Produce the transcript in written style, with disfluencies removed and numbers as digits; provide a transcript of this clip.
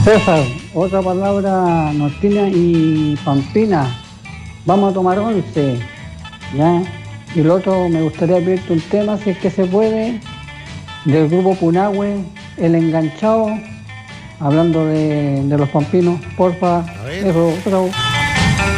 César, otra palabra nortina y pampina. Vamos a tomar 11, ¿ya? Y lo otro, me gustaría pedirte un tema, si es que se puede, del grupo Punahue, El Enganchado, hablando de los pampinos, porfa. A ver. Eso, chao.